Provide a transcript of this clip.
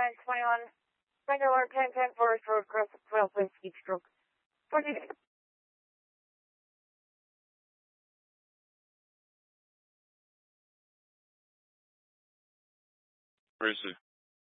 21, regular 1010 Forest Road, cross 12 West East Stroke. 40. Where is it?